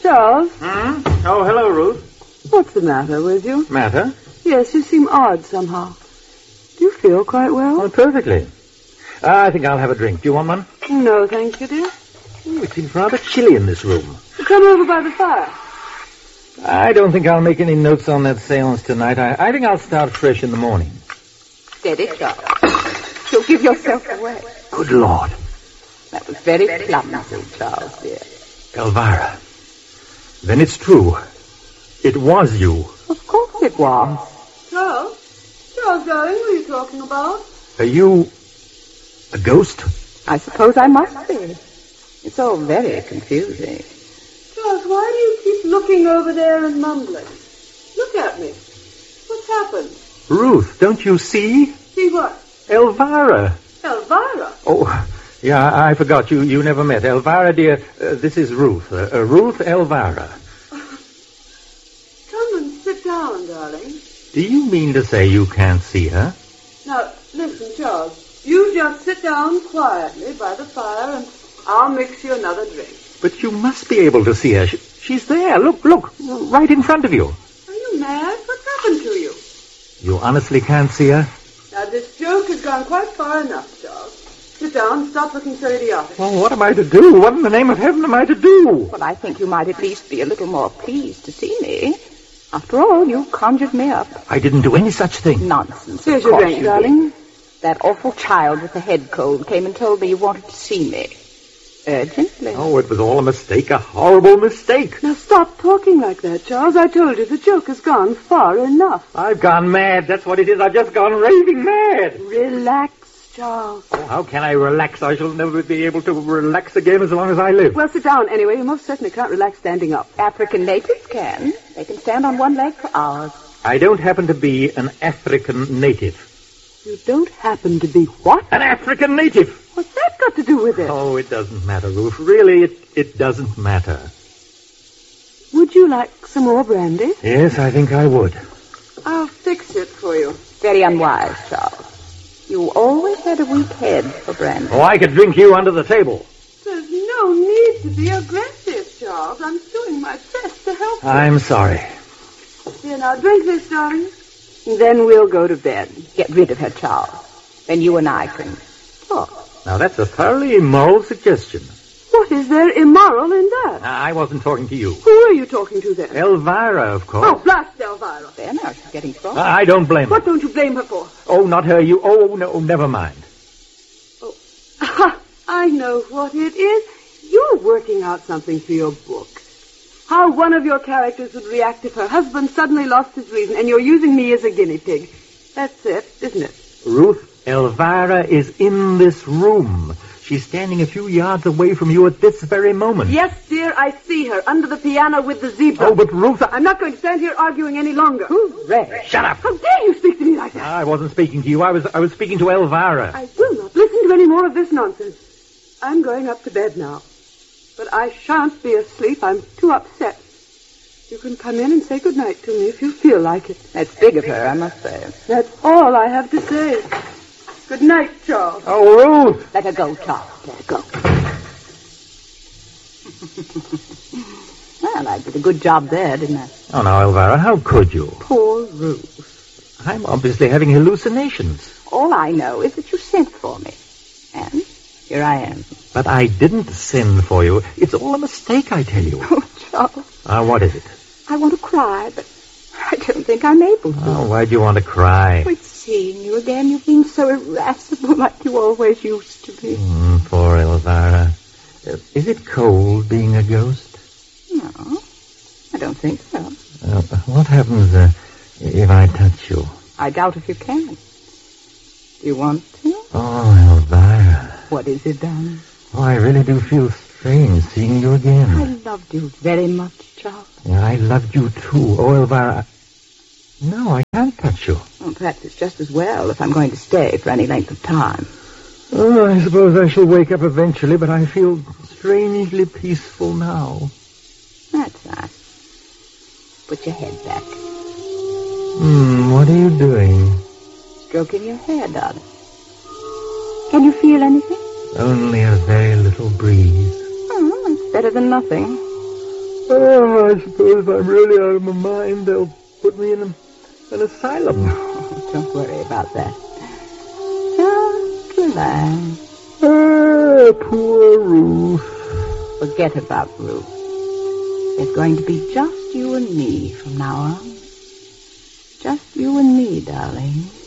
Charles? Hmm? Oh, hello, Ruth. What's the matter with you? Matter? Yes, you seem odd somehow. Do you feel quite well? Oh, perfectly. I think I'll have a drink. Do you want one? No, thank you, dear. Oh, it seems rather chilly in this room. Come over by the fire. I don't think I'll make any notes on that seance tonight. I think I'll start fresh in the morning. Steady, Charles. You'll give yourself away. Good Lord. That was very clumsy, Charles, dear. Elvira. Then it's true. It was you. Of course it was. Charles? Charles, darling, what are you talking about? Are you a ghost? I suppose I must be. It's all very confusing. Charles, why do you keep looking over there and mumbling? Look at me. What's happened? Ruth, don't you see? See what? Elvira. Elvira? Oh, yeah, I forgot. You never met. Elvira, dear, this is Ruth. Ruth Elvira. Come and sit down, darling. Do you mean to say you can't see her? Now, listen, Charles. You just sit down quietly by the fire and I'll mix you another drink. But you must be able to see her. She's there. Look, right in front of you. Are you mad? What's happened to you? You honestly can't see her? Now, this joke has gone quite far enough, Charles. Sit down. Stop looking so idiotic. Well, what am I to do? What in the name of heaven am I to do? Well, I think you might at least be a little more pleased to see me. After all, you conjured me up. I didn't do any such thing. Nonsense. Here's your drink, darling. That awful child with the head cold came and told me you wanted to see me. Urgently. Oh, it was all a mistake, a horrible mistake. Now stop talking like that, Charles. I told you the joke has gone far enough. I've gone mad. That's what it is. I've just gone raving mad. Relax, Charles. Oh, how can I relax? I shall never be able to relax again as long as I live. Well, sit down anyway. You most certainly can't relax standing up. African natives can. They can stand on one leg for hours. I don't happen to be an African native. You don't happen to be what? An African native. What's that got to do with it? Oh, it doesn't matter, Ruth. Really, it doesn't matter. Would you like some more brandy? Yes, I think I would. I'll fix it for you. Very unwise, Charles. You always had a weak head for brandy. Oh, I could drink you under the table. There's no need to be aggressive, Charles. I'm doing my best to help you. I'm sorry. Here, now, drink this, darling. And then we'll go to bed. Get rid of her, Charles. Then you and I can talk. Now, that's a thoroughly immoral suggestion. What is there immoral in that? I wasn't talking to you. Who are you talking to then? Elvira, of course. Oh, blast Elvira. There, now she's getting strong. I don't blame her. What don't you blame her for? Oh, not her. You. Oh, no, never mind. Oh, I know what it is. You're working out something for your book. How one of your characters would react if her husband suddenly lost his reason, and you're using me as a guinea pig. That's it, isn't it? Ruth, Elvira is in this room. She's standing a few yards away from you at this very moment. Yes, dear, I see her under the piano with the zebra. Oh, but Ruth... I'm not going to stand here arguing any longer. Hooray. Shut up. How dare you speak to me like that? I wasn't speaking to you. I was speaking to Elvira. I will not listen to any more of this nonsense. I'm going up to bed now. But I shan't be asleep. I'm too upset. You can come in and say goodnight to me if you feel like it. That's big of her, I must say. That's all I have to say. Good night, Charles. Oh, Ruth! Let her go, Charles. Let her go. Well, I did a good job there, didn't I? Oh, now, Elvira, how could you? Poor Ruth. I'm obviously having hallucinations. All I know is that you sent for me. And here I am. But I didn't send for you. It's all a mistake, I tell you. Oh, Charles. What is it? I want to cry, but I don't think I'm able to. Oh, why'd you want to cry? With seeing you again, you've been so irascible like you always used to be. Poor Elvira. Is it cold being a ghost? No, I don't think so. What happens if I touch you? I doubt if you can. Do you want to? Oh, Elvira. What is it, darling? Oh, I really do feel strange seeing you again. I loved you very much, Charles. Yeah, I loved you too. Oh, Elvira. No, I can't touch you. Well, perhaps it's just as well if I'm going to stay for any length of time. Oh, I suppose I shall wake up eventually, but I feel strangely peaceful now. That's nice. Put your head back. What are you doing? Stroking your hair, darling. Can you feel anything? Only a very little breeze. Oh, it's better than nothing. Oh, I suppose if I'm really out of my mind, they'll put me in an asylum. Don't worry about that. Just relax. Poor Ruth. Forget about Ruth. It's going to be just you and me from now on. Just you and me, darling.